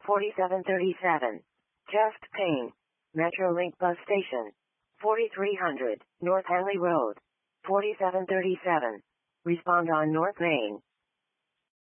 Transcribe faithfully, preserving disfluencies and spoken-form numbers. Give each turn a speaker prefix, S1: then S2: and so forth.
S1: forty-seven thirty-seven. Chest pain. Metrolink bus station. forty-three hundred, North Hanley Road. forty-seven thirty-seven. Respond on North Main.